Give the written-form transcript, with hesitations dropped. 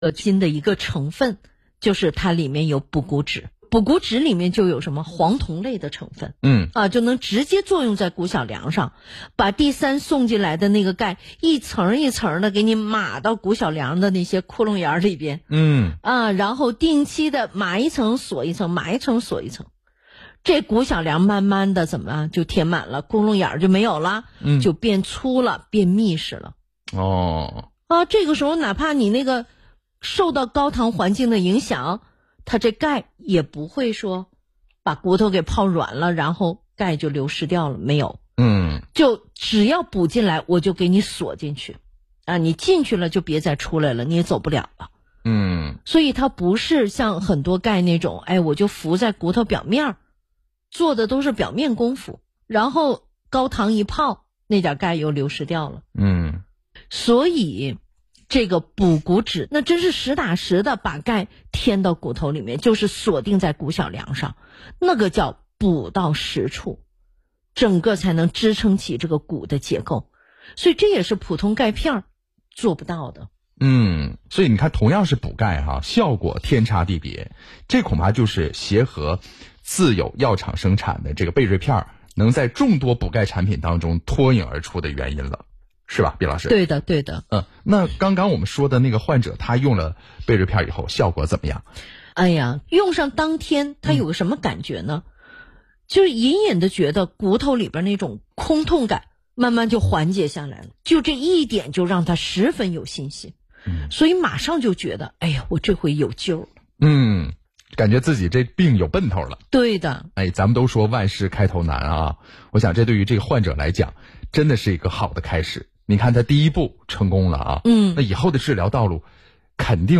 新的一个成分，就是它里面有补骨脂。补骨脂里面就有什么黄酮类的成分，就能直接作用在骨小梁上，把第三送进来的那个钙一层一层的给你码到骨小梁的那些窟窿眼里边，然后定期的码一层锁一层，码一层锁一层，这骨小梁慢慢的怎么就填满了，窟窿眼就没有了，就变粗了，变密实了。这个时候哪怕你那个受到高糖环境的影响，它这钙也不会说把骨头给泡软了，然后钙就流失掉了，没有。就只要补进来，我就给你锁进去，你进去了就别再出来了，你也走不了了。所以它不是像很多钙那种，我就浮在骨头表面，做的都是表面功夫，然后高糖一泡，那点钙又流失掉了。所以这个补骨脂那真是实打实的把钙填到骨头里面，就是锁定在骨小梁上，那个叫补到实处，整个才能支撑起这个骨的结构。所以这也是普通钙片做不到的。 所以你看，同样是补钙效果天差地别。这恐怕就是协和自有药厂生产的这个贝瑞片能在众多补钙产品当中脱颖而出的原因了。是吧，毕老师？ 对的，对的。 那刚刚我们说的那个患者，他用了贝瑞片以后，效果怎么样？ 用上当天，他有个什么感觉呢？就是隐隐的觉得骨头里边那种空痛感慢慢就缓解下来了，就这一点就让他十分有信心。所以马上就觉得，我这回有救了。 感觉自己这病有奔头了。 对的。 咱们都说万事开头难我想这对于这个患者来讲，真的是一个好的开始。你看他第一步成功了那以后的治疗道路肯定